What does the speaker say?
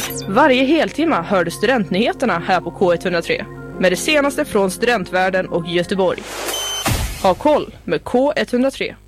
Varje heltimma hör du studentnyheterna här på K103 med det senaste från studentvärlden och Göteborg. Ha koll med K103.